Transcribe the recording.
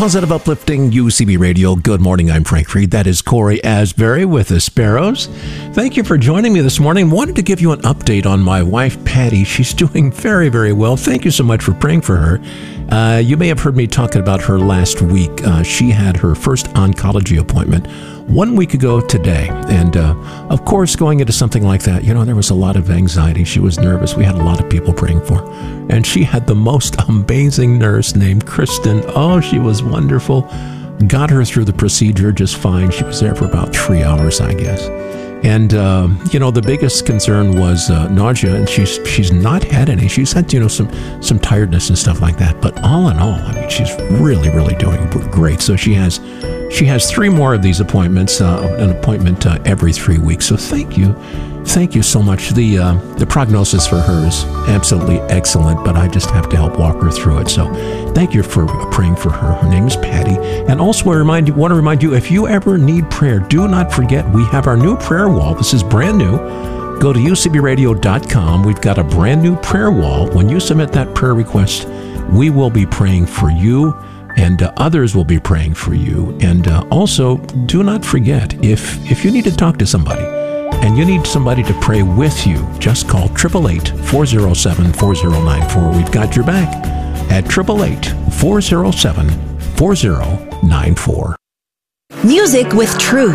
Positive, uplifting UCB Radio. Good morning, I'm Frank Reed. That is Corey Asbury with the Sparrows. Thank you for joining me this morning. Wanted to give you an update on my wife, Patty. She's doing very, very well. Thank you so much for praying for her. You may have heard me talking about her last week. She had her first oncology appointment 1 week ago today. And of course, going into something like that, there was a lot of anxiety. She was nervous. We had a lot of people praying for her. And she had the most amazing nurse named Kristen. Oh, she was wonderful. Got her through the procedure just fine. She was there for about 3 hours, I guess. And, the biggest concern was nausea, and she's not had any. She's had, some tiredness and stuff like that. But all in all, she's really, really doing great. So she has 3 more of these appointments, an appointment every 3 weeks. So thank you. Thank you so much. The prognosis for her is absolutely excellent, but I just have to help walk her through it. So thank you for praying for her. Her name is Patty. And also want to remind you, if you ever need prayer, do not forget we have our new prayer wall. This is brand new. Go to ucbradio.com. We've got a brand new prayer wall. When you submit that prayer request, we will be praying for you, and others will be praying for you. And also, do not forget, if you need to talk to somebody, and you need somebody to pray with you, just call 888-407-4094. We've got your back at 888-407-4094. Music with truth.